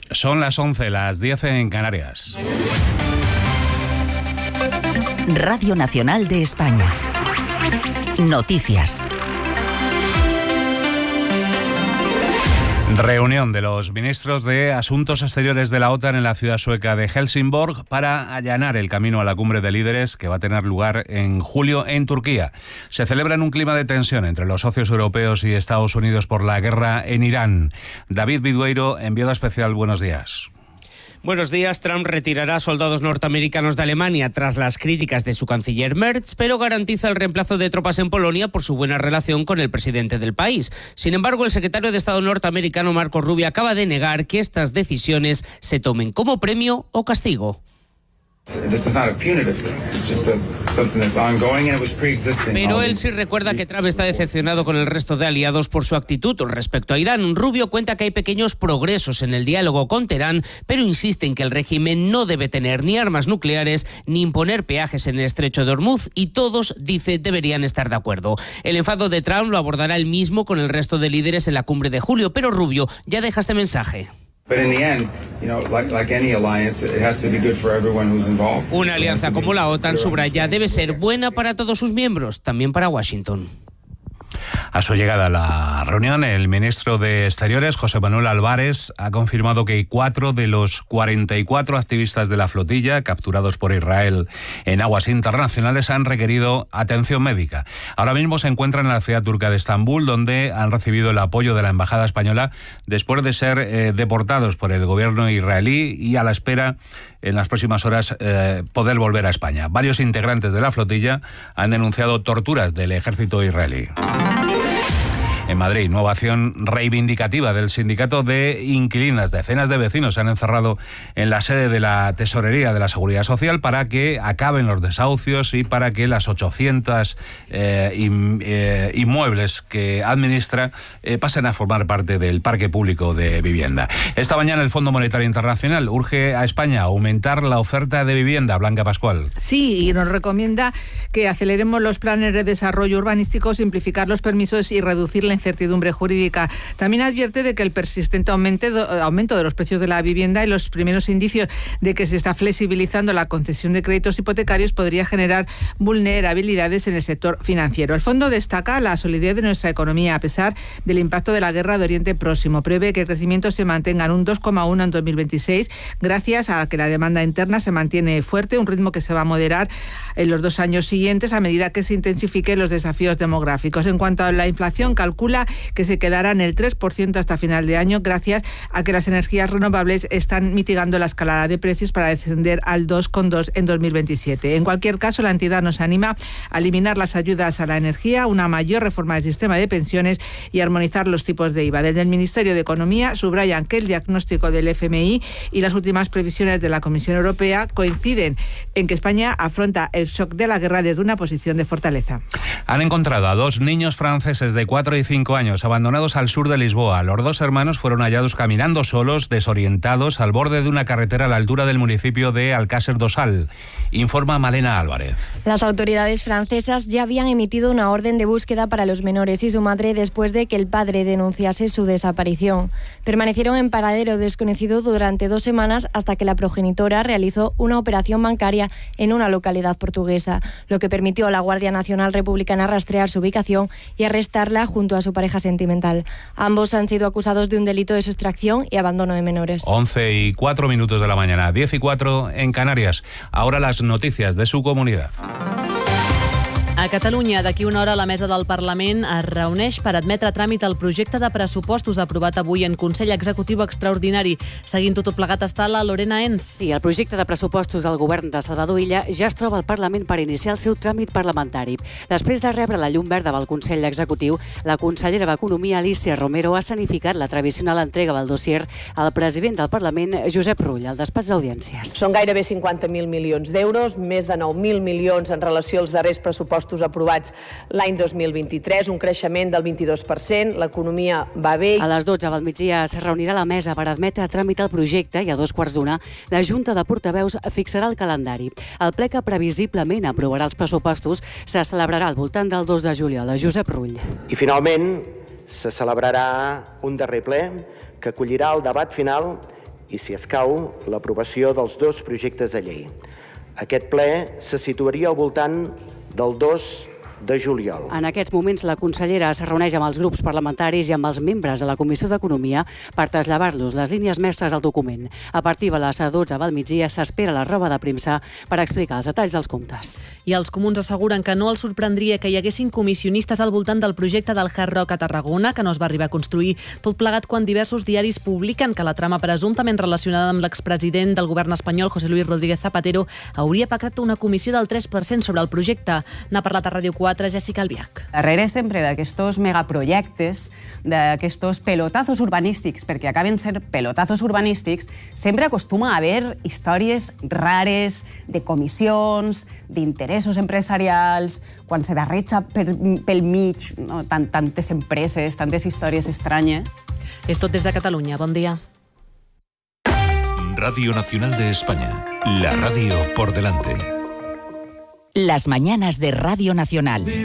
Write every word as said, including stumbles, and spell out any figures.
Son las once, las diez en Canarias. Radio Nacional de España. Noticias. Reunión de los ministros de Asuntos Exteriores de la OTAN en la ciudad sueca de Helsingborg para allanar el camino a la cumbre de líderes que va a tener lugar en julio en Turquía. Se celebra en un clima de tensión entre los socios europeos y Estados Unidos por la guerra en Irán. David Vidueiro, enviado especial, buenos días. Buenos días. Trump retirará soldados norteamericanos de Alemania tras las críticas de su canciller Merz, pero garantiza el reemplazo de tropas en Polonia por su buena relación con el presidente del país. Sin embargo, el secretario de Estado norteamericano Marco Rubio acaba de negar que estas decisiones se tomen como premio o castigo. Pero él sí recuerda que Trump está decepcionado con el resto de aliados por su actitud respecto a Irán. Rubio cuenta que hay pequeños progresos en el diálogo con Teherán, pero insiste en que el régimen no debe tener ni armas nucleares ni imponer peajes en el estrecho de Hormuz, y todos, dice, deberían estar de acuerdo. El enfado de Trump lo abordará él mismo con el resto de líderes en la cumbre de julio, pero Rubio ya deja este mensaje. Una alianza como la OTAN, subraya, debe ser buena para todos sus miembros, también para Washington. A su llegada a la reunión, el ministro de Exteriores, José Manuel Álvarez, ha confirmado que cuatro de los cuarenta y cuatro activistas de la flotilla capturados por Israel en aguas internacionales han requerido atención médica. Ahora mismo se encuentran en la ciudad turca de Estambul, donde han recibido el apoyo de la embajada española después de ser eh, deportados por el gobierno israelí y a la espera en las próximas horas eh, poder volver a España. Varios integrantes de la flotilla han denunciado torturas del ejército israelí. En Madrid, nueva acción reivindicativa del sindicato de inquilinas. Decenas de vecinos se han encerrado en la sede de la Tesorería de la Seguridad Social para que acaben los desahucios y para que las ochocientos eh, in, eh, inmuebles que administra eh, pasen a formar parte del parque público de vivienda. Esta mañana el Fondo Monetario Internacional urge a España a aumentar la oferta de vivienda. Blanca Pascual. Sí, y nos recomienda que aceleremos los planes de desarrollo urbanístico, simplificar los permisos y reducir la incertidumbre jurídica. También advierte de que el persistente aumento de los precios de la vivienda y los primeros indicios de que se está flexibilizando la concesión de créditos hipotecarios podría generar vulnerabilidades en el sector financiero. El fondo destaca la solidez de nuestra economía a pesar del impacto de la guerra de Oriente Próximo. Prevé que el crecimiento se mantenga en un dos coma uno en dos mil veintiséis gracias a que la demanda interna se mantiene fuerte, un ritmo que se va a moderar en los dos años siguientes a medida que se intensifiquen los desafíos demográficos. En cuanto a la inflación, calcula que se quedará en el tres por ciento hasta final de año gracias a que las energías renovables están mitigando la escalada de precios para descender al dos coma dos en dos mil veintisiete. En cualquier caso, la entidad nos anima a eliminar las ayudas a la energía, una mayor reforma del sistema de pensiones y armonizar los tipos de I V A. Desde el Ministerio de Economía subrayan que el diagnóstico del F M I y las últimas previsiones de la Comisión Europea coinciden en que España afronta el shock de la guerra desde una posición de fortaleza. Han encontrado a dos niños franceses de cuatro y cinco años abandonados al sur de Lisboa. Los dos hermanos fueron hallados caminando solos, desorientados, al borde de una carretera a la altura del municipio de Alcácer do Sal. Informa Malena Álvarez. Las autoridades francesas ya habían emitido una orden de búsqueda para los menores y su madre después de que el padre denunciase su desaparición. Permanecieron en paradero desconocido durante dos semanas hasta que la progenitora realizó una operación bancaria en una localidad portuguesa, lo que permitió a la Guardia Nacional Republicana rastrear su ubicación y arrestarla junto a su pareja sentimental. Ambos han sido acusados de un delito de sustracción y abandono de menores. once y cuatro minutos de la mañana, diez y cuatro en Canarias. Ahora las noticias de su comunidad. A Catalunya, d'aquí una hora, la mesa del Parlament es reuneix per admetre a tràmit el projecte de pressupostos aprovat avui en Consell Executiu Extraordinari. Seguint-ho tot plegat està la Lorena Ens. Sí, el projecte de pressupostos del govern de Salvador Illa ja es troba al Parlament per iniciar el seu tràmit parlamentari. Després de rebre la llum verda del Consell Executiu, la consellera d'Economia, Alicia Romero, ha escenificat la tradicional entrega del dossier al president del Parlament, Josep Rull, al despatx d'audiències. Són gairebé cinquanta mil milions d'euros, més de nou mil milions en relació als darrers pressupostos aprovats l'any dos mil vint-i-tres, un creixement del vint-i-dos per cent, l'economia va bé. A les dotze del migdia es reunirà la mesa per admetre a tràmit el projecte i a dos quarts d'una la Junta de Portaveus fixarà el calendari. El ple que previsiblement aprovarà els pressupostos se celebrarà al voltant del dos de juliol. A Josep Rull. I finalment se celebrarà un darrer ple que acollirà el debat final i, si escau, l'aprovació dels dos projectes de llei. Aquest ple se situaria al voltant del dos de juliol. En aquests moments, la consellera es reuneix amb els grups parlamentaris i amb els membres de la Comissió d'Economia per traslladar-los les línies mestres del document. A partir de les dotze del migdia s'espera la roba de premsa per explicar els detalls dels comptes. I els comuns asseguren que no els sorprendria que hi haguessin comissionistes al voltant del projecte del Hard Rock a Tarragona, que no es va arribar a construir, tot plegat quan diversos diaris publiquen que la trama presumptament relacionada amb l'expresident del govern espanyol, José Luis Rodríguez Zapatero, hauria pactat una comissió del tres per cent sobre el projecte. N'ha parlat a Ràdio quatre Jessica Albiach. Darrere sempre d'aquestos megaprojectes, d'aquestos pelotazos urbanístics, perquè acaben ser pelotazos urbanístics, sempre acostuma a haver històries rares, de comissions, d'interessos empresarials, quan se barreja per, pel mig, no? Tant, tantes empreses, tantes històries estranyes. És tot des de Catalunya. Bon dia. Radio Nacional de España. La radio por delante. Las mañanas de Radio Nacional.